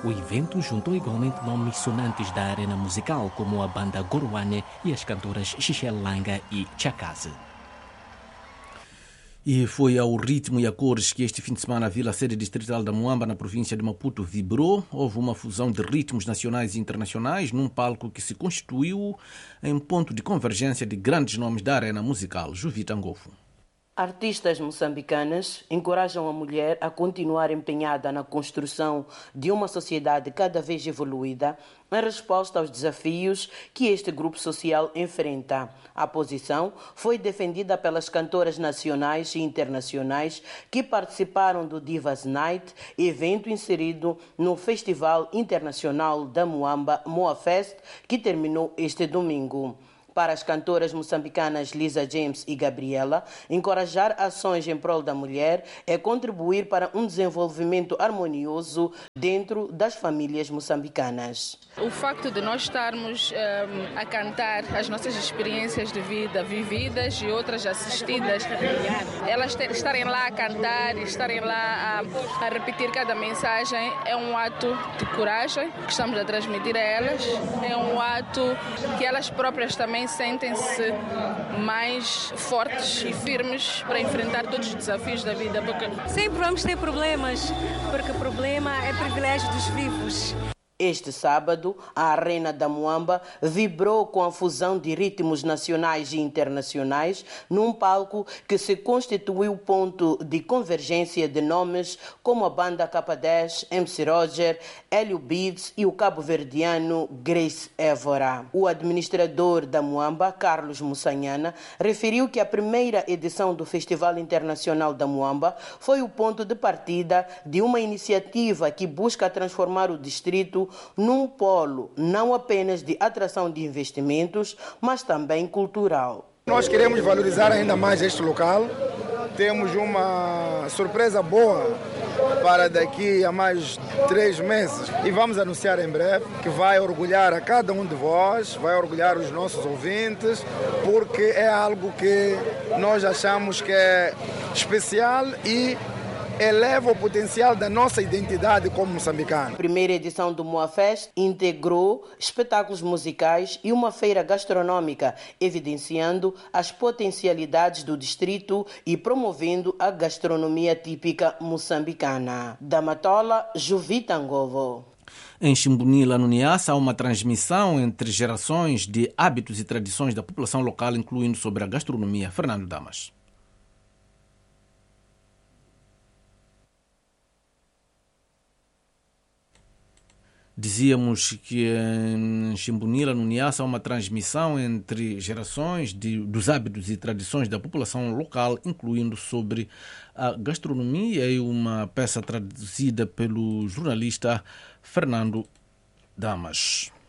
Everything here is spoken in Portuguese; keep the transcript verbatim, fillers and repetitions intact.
O evento juntou igualmente nomes sonantes da arena musical, como a banda Goruane e as cantoras Xichel Langa e Chakaze. E foi ao ritmo e a cores que este fim de semana a Vila Sede Distrital da Muamba, na província de Maputo, vibrou. Houve uma fusão de ritmos nacionais e internacionais num palco que se constituiu em ponto de convergência de grandes nomes da arena musical. Juvita Ngofo. Artistas moçambicanas encorajam a mulher a continuar empenhada na construção de uma sociedade cada vez evoluída em resposta aos desafios que este grupo social enfrenta. A posição foi defendida pelas cantoras nacionais e internacionais que participaram do Divas Night, evento inserido no Festival Internacional da Muamba, Moafest, que terminou este domingo. Para as cantoras moçambicanas Lisa James e Gabriela, encorajar ações em prol da mulher é contribuir para um desenvolvimento harmonioso dentro das famílias moçambicanas. O facto de nós estarmos um, a cantar as nossas experiências de vida vividas e outras assistidas, elas estarem lá a cantar, estarem lá a, a repetir cada mensagem, é um ato de coragem que estamos a transmitir a elas, é um ato que elas próprias também sentem-se mais fortes e firmes para enfrentar todos os desafios da vida. Porque sempre vamos ter problemas, porque o problema é privilégio dos vivos. Este sábado, a Arena da Muamba vibrou com a fusão de ritmos nacionais e internacionais num palco que se constituiu ponto de convergência de nomes como a banda K dez, M C Roger, Hélio Beats e o cabo-verdiano Grace Évora. O administrador da Muamba, Carlos Mussanhana, referiu que a primeira edição do Festival Internacional da Muamba foi o ponto de partida de uma iniciativa que busca transformar o distrito num polo não apenas de atração de investimentos, mas também cultural. Nós queremos valorizar ainda mais este local. Temos uma surpresa boa para daqui a mais três meses e vamos anunciar em breve que vai orgulhar a cada um de vós, vai orgulhar os nossos ouvintes, porque é algo que nós achamos que é especial e eleva o potencial da nossa identidade como moçambicano. A primeira edição do Moafest integrou espetáculos musicais e uma feira gastronômica, evidenciando as potencialidades do distrito e promovendo a gastronomia típica moçambicana. Da Matola, Juvita Ngovo. Em Chimbunila, no Niassa, há uma transmissão entre gerações de hábitos e tradições da população local, incluindo sobre a gastronomia. Fernando Damas. Dizíamos que em Chimbunila, no Niassa, há uma transmissão entre gerações de, dos hábitos e tradições da população local, incluindo sobre a gastronomia, e uma peça traduzida pelo jornalista Fernando Damas.